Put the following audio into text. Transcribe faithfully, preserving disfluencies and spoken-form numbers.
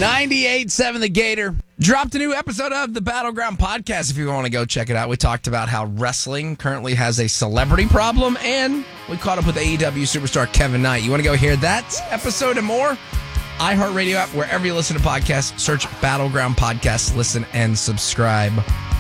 ninety-eight point seven The Gator dropped a new episode of the Battleground Podcast. If you want to go check it out, we talked about how wrestling currently has a celebrity problem, and we caught up with A E W superstar Kevin Knight. You want to go hear that episode and more? iHeartRadio app, wherever you listen to podcasts, search Battleground Podcast, listen, and subscribe.